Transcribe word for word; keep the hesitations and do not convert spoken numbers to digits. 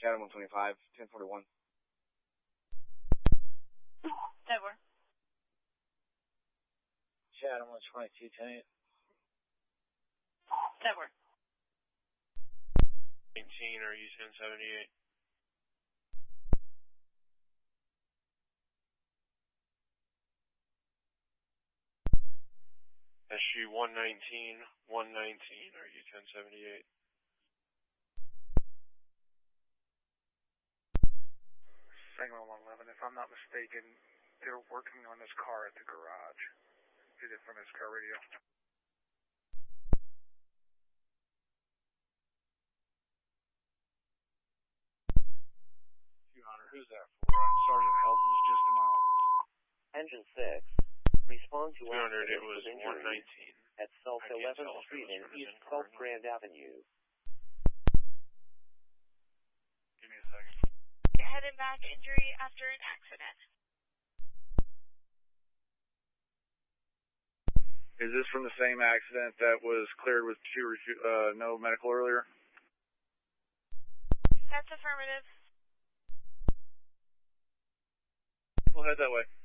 Chatham one twenty-five, ten forty-one. Edward. Chatham one twenty-two, ten eight. Edward. nineteen, are you ten seventy-eight? S G one nineteen, one nineteen, are you ten seventy-eight? Signal one eleven, if I'm not mistaken, they're working on his car at the garage. Is it from his car radio? Your Honor, who's that for? Uh, Sergeant Helton's just come out. Engine six. Respond to two hundred, it accident was with injury one nineteen. at South I can't eleventh tell if it Street was and from his East in-car South or not. Grand Avenue. Give me a second. Head and back injury after an accident. Is this from the same accident that was cleared with two refu- uh, no medical earlier? That's affirmative. We'll head that way.